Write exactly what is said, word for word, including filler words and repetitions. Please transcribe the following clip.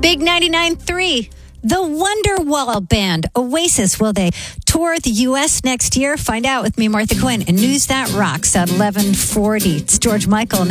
Big ninety-nine point three. The Wonderwall Band, Oasis, will they tour the U S next year? Find out with me, Martha Quinn, and News That Rocks at eleven forty. It's George Michael.